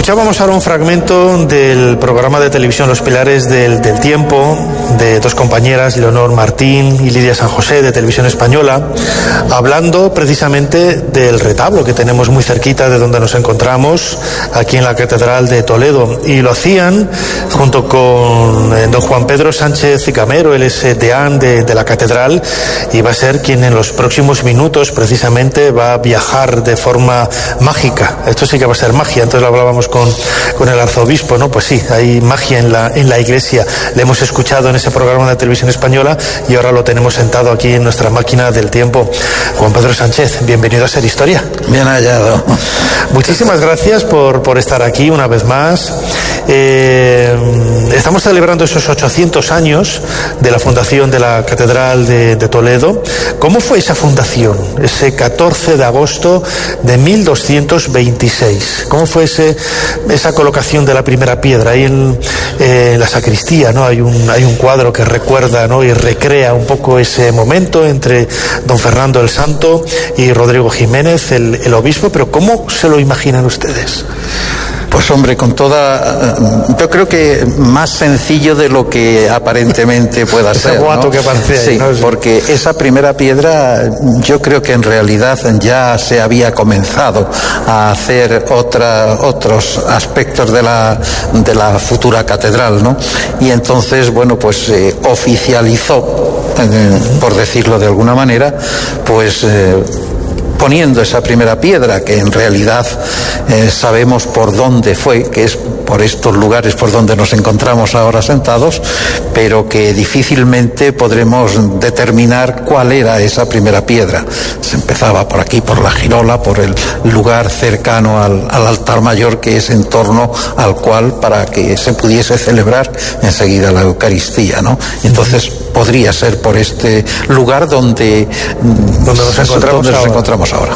Escuchábamos ahora un fragmento del programa de televisión Los Pilares del Tiempo, de dos compañeras, Leonor Martín y Lidia San José, de Televisión Española, hablando precisamente del retablo que tenemos muy cerquita de donde nos encontramos, aquí en la Catedral de Toledo. Y lo hacían junto con don Juan Pedro Sánchez y Camero, él es deán de la Catedral, y va a ser quien en los próximos minutos precisamente va a viajar de forma mágica. Esto sí que va a ser magia. Entonces lo hablábamos con el arzobispo, ¿no? Pues sí, hay magia en la iglesia. Le hemos escuchado en ese programa de Televisión Española y ahora lo tenemos sentado aquí en nuestra máquina del tiempo. Juan Pedro Sánchez, bienvenido a Ser Historia. Bien hallado. Muchísimas gracias por estar aquí una vez más. Estamos celebrando esos 800 años de la fundación de la Catedral de Toledo. ¿Cómo fue esa fundación? Ese 14 de agosto de 1226. ¿Cómo fue esa colocación de la primera piedra? Ahí en la sacristía, ¿no? Hay un cuadro que recuerda, ¿no? Y recrea un poco ese momento entre don Fernando el Santo y Rodrigo Jiménez, el obispo. Pero ¿cómo se lo imaginan ustedes? Pues hombre, yo creo que más sencillo de lo que aparentemente pueda ser. Ese guato, ¿no? Que aparece ahí, sí, ¿no? porque esa primera piedra yo creo que en realidad ya se había comenzado a hacer otros aspectos de la futura catedral, ¿no? Y entonces, bueno, pues se oficializó, por decirlo de alguna manera, pues poniendo esa primera piedra, que en realidad sabemos por dónde fue, que es por estos lugares por donde nos encontramos ahora sentados, pero que difícilmente podremos determinar cuál era esa primera piedra. Se empezaba por aquí, por la girola, por el lugar cercano al altar mayor, que es en torno al cual, para que se pudiese celebrar enseguida la Eucaristía, ¿no? Entonces podría ser por este lugar donde nos encontramos ahora.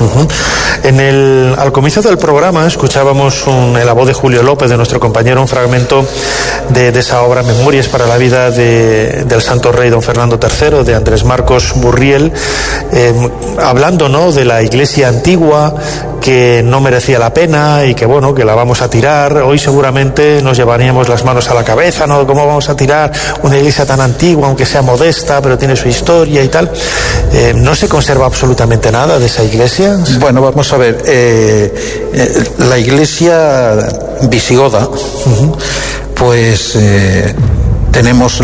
Al comienzo del programa escuchábamos en la voz de Julio López, de nuestro compañero, un fragmento de esa obra Memorias para la vida del Santo Rey don Fernando III, de Andrés Marcos Burriel, hablando, ¿no?, de la iglesia antigua, que no merecía la pena y que, bueno, que la vamos a tirar. Hoy seguramente nos llevaríamos las manos a la cabeza, ¿no? ¿Cómo vamos a tirar una iglesia tan antigua, aunque sea modesta, pero tiene su historia y tal? ¿No se conserva absolutamente nada de esa iglesia? Bueno, vamos a ver. La iglesia visigoda, pues tenemos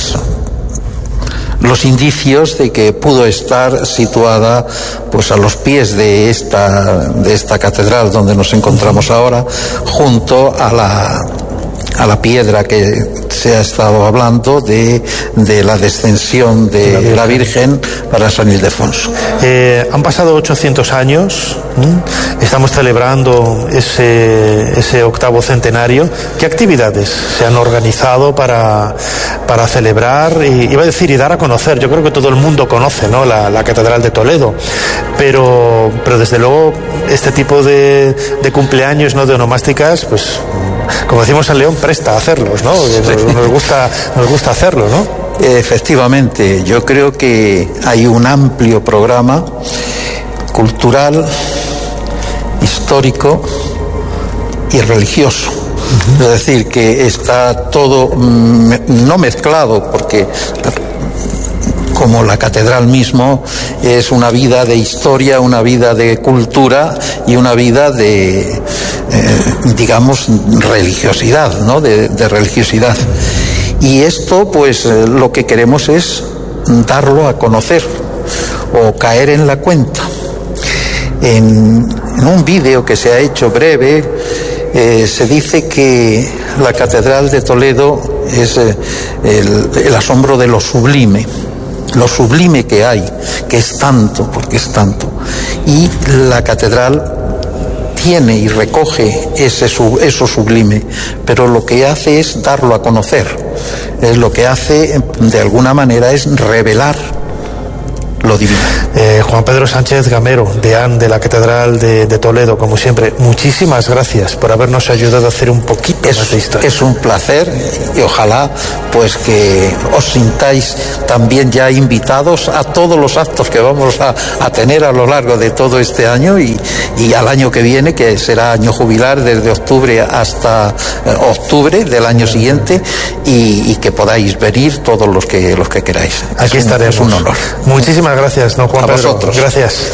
los indicios de que pudo estar situada pues a los pies de esta catedral donde nos encontramos ahora, junto a la piedra que se ha estado hablando de la descensión de la Virgen para San Ildefonso. Han pasado 800 años, estamos celebrando ese octavo centenario. ¿Qué actividades se han organizado para celebrar y dar a conocer? Yo creo que todo el mundo conoce, ¿no?, la Catedral de Toledo, pero desde luego este tipo de cumpleaños, ¿no?, de onomásticas, pues como decimos en León, presta a hacerlos, ¿no? Sí. Nos gusta hacerlo, ¿no? Efectivamente, yo creo que hay un amplio programa cultural, histórico y religioso. Es decir, que está todo no mezclado, porque como la catedral mismo es una vida de historia, una vida de cultura y una vida de religiosidad, ¿no? De religiosidad. Y esto, pues, lo que queremos es darlo a conocer o caer en la cuenta. En un vídeo que se ha hecho breve, se dice que la Catedral de Toledo es el asombro de lo sublime que hay, que es tanto, porque es tanto. Y la catedral tiene y recoge eso sublime, pero lo que hace es darlo a conocer. Lo que hace, de alguna manera, es revelar lo divino. Juan Pedro Sánchez Gamero, deán de la Catedral de Toledo, como siempre, muchísimas gracias por habernos ayudado a hacer un poquito más de historia. Es un placer y ojalá pues que os sintáis también ya invitados a todos los actos que vamos a tener a lo largo de todo este año y al año que viene, que será año jubilar desde octubre hasta octubre del año siguiente, y que podáis venir todos los que queráis. Aquí estaremos. Es un honor. Muchísimas gracias, don Juan Pedro. A vosotros. Gracias.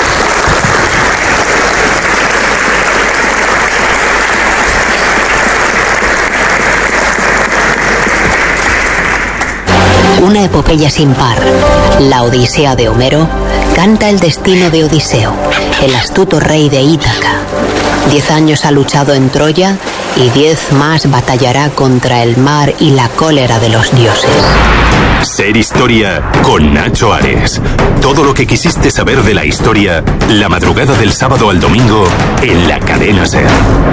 Una epopeya sin par, la Odisea de Homero, canta el destino de Odiseo, el astuto rey de Ítaca. 10 años ha luchado en Troya y 10 más batallará contra el mar y la cólera de los dioses. Ser Historia con Nacho Ares. Todo lo que quisiste saber de la historia, la madrugada del sábado al domingo en la cadena SER.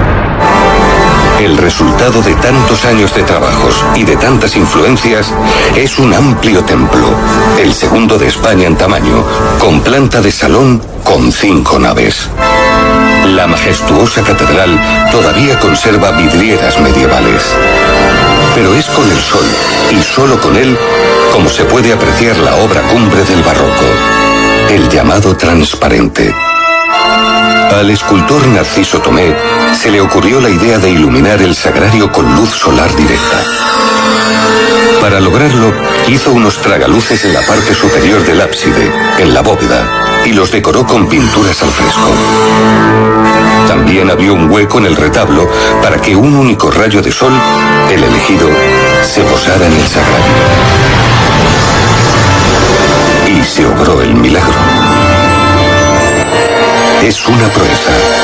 El resultado de tantos años de trabajos y de tantas influencias es un amplio templo, el segundo de España en tamaño, con planta de salón con 5 naves. La majestuosa catedral todavía conserva vidrieras medievales. Pero es con el sol, y solo con él, como se puede apreciar la obra cumbre del barroco, el llamado transparente. Al escultor Narciso Tomé se le ocurrió la idea de iluminar el sagrario con luz solar directa. Para lograrlo, hizo unos tragaluces en la parte superior del ábside, en la bóveda, y los decoró con pinturas al fresco. También abrió un hueco en el retablo para que un único rayo de sol, el elegido, se posara en el sagrario. Y se obró el milagro. Es una proeza,